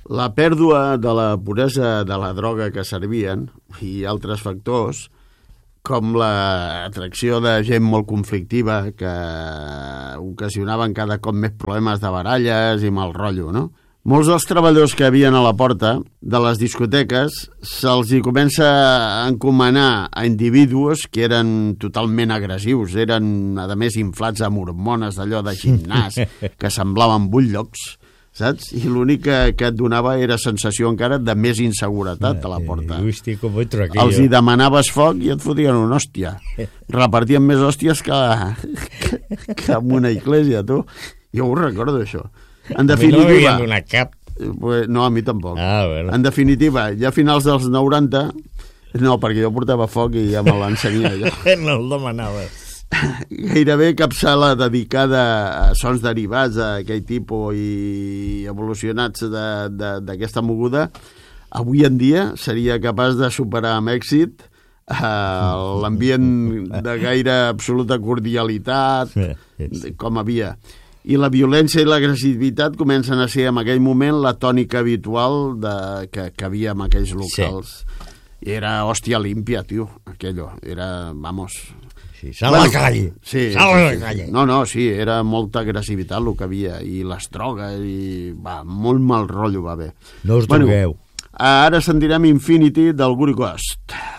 La pèrdua de la puresa de la droga que servien i altres factors, com l'atracció de gent molt conflictiva que ocasionaven cada cop més problemes de baralles i mal rotllo, no? Molts dels treballadors que havien a la porta de les discoteques se'ls hi comença a encomanar a individus que eren totalment agressius, eren, a més, inflats amb hormones d'allò de gimnàs, que semblaven butllocs, saps? I l'únic que et donava era sensació encara de més inseguretat a la porta. Els hi demanaves foc i et fotien una hòstia. Repartien més hòsties que en una església, tu. Jo ho recordo, això. En definitiva... No m'havien donat cap. No, a mi tampoc. Bueno. En definitiva, ja a finals dels 90... No, perquè jo portava foc i ja me l'ensenia allò. No el demanaves. Gairebé cap sala dedicada a sons derivats d'aquell tipus i evolucionats d'aquesta moguda avui en dia seria capaç de superar amb èxit l'ambient de gaire absoluta cordialitat com havia. I la violència i l'agressivitat comencen a ser en aquell moment la tònica habitual que havia en aquells locals. Sí. Era hòstia límpia, tio, aquello. Era, vamos... Sí, sal a la calle. Sí, sal a la calle. No, sí, era molta agressivitat el que havia, i les drogues, i molt mal rotllo va haver. No us drogueu. Ara sentirem Infinity del Guri Ghost.